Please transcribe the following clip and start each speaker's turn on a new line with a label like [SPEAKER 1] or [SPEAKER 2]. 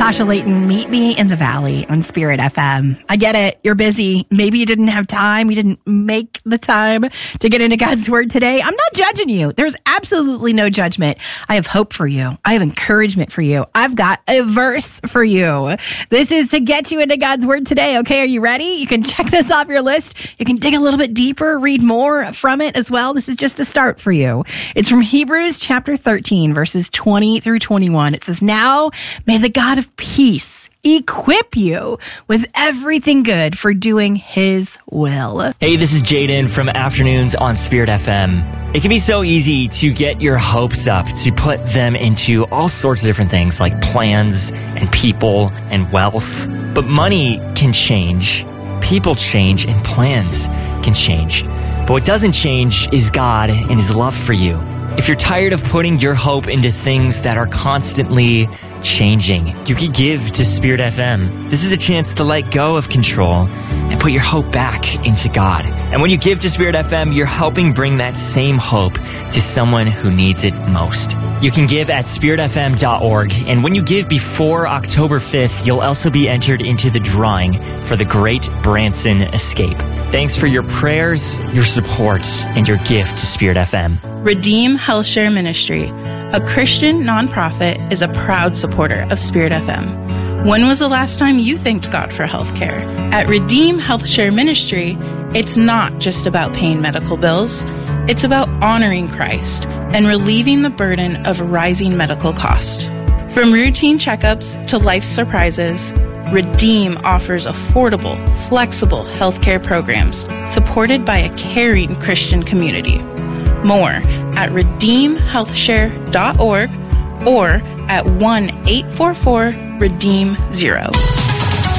[SPEAKER 1] Sasha Layton. Meet me in the valley on Spirit FM. I get it. You're busy. Maybe you didn't have time. You didn't make the time to get into God's Word today. I'm not judging you. There's absolutely no judgment. I have hope for you. I have encouragement for you. I've got a verse for you. This is to get you into God's Word today. Okay, are you ready? You can check this off your list. You can dig a little bit deeper, read more from it as well. This is just a start for you. It's from Hebrews chapter 13, verses 20 through 21. It says, "Now may the God of peace equip you with everything good for doing His will."
[SPEAKER 2] Hey, this is Jaden from Afternoons on Spirit FM. It can be so easy to get your hopes up, to put them into all sorts of different things like plans and people and wealth. But money can change, people change, and plans can change. But what doesn't change is God and His love for you. If you're tired of putting your hope into things that are constantly changing, you can give to Spirit FM. This is a chance to let go of control and put your hope back into God. And when you give to Spirit FM, you're helping bring that same hope to someone who needs it most. You can give at spiritfm.org, and when you give before October 5th, you'll also be entered into the drawing for the Great Branson Escape. Thanks for your prayers, your support, and your gift to Spirit FM.
[SPEAKER 3] Redeem HealthShare Ministry, a Christian nonprofit, is a proud supporter of Spirit FM. When was the last time you thanked God for healthcare? At Redeem HealthShare Ministry, it's not just about paying medical bills. It's about honoring Christ and relieving the burden of rising medical costs. From routine checkups to life surprises, Redeem offers affordable, flexible healthcare programs supported by a caring Christian community. More at redeemhealthshare.org or at 1-844-REDEEM-0.